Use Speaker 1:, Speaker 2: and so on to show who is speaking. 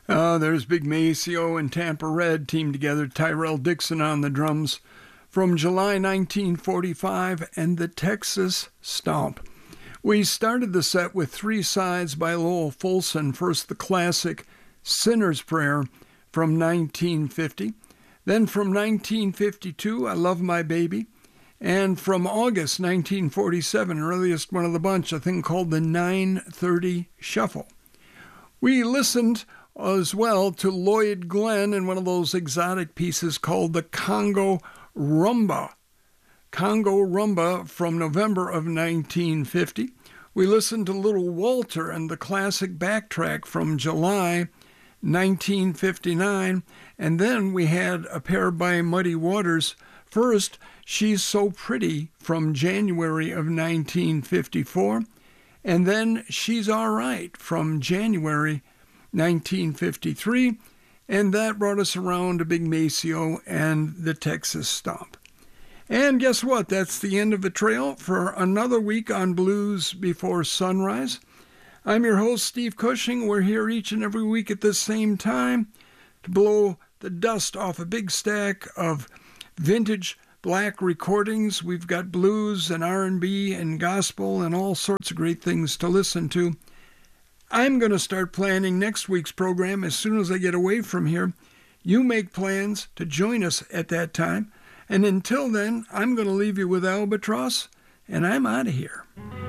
Speaker 1: There's Big Maceo and Tampa Red teamed together, Tyrell Dixon on the drums, from July 1945, and the Texas Stomp. We started the set with Three Sides by Lowell Fulson, first the classic Sinner's Prayer from 1950, then from 1952, I Love My Baby, and from August 1947, earliest one of the bunch, a thing called the 9:30 Shuffle. We listened as well to Lloyd Glenn in one of those exotic pieces called the Congo Rumba. Congo Rumba from November of 1950. We listened to Little Walter and the classic Backtrack from July 1959. And then we had a pair by Muddy Waters. First, She's So Pretty from January of 1954. And then She's All Right from January 1953, and that brought us around to Big Maceo and the Texas Stomp. And guess what? That's the end of the trail for another week on Blues Before Sunrise. I'm your host, Steve Cushing. We're here each and every week at the same time to blow the dust off a big stack of vintage black recordings. We've got blues and R&B and gospel and all sorts of great things to listen to. I'm going to start planning next week's program as soon as I get away from here. You make plans to join us at that time. And until then, I'm going to leave you with Albatross, and I'm out of here.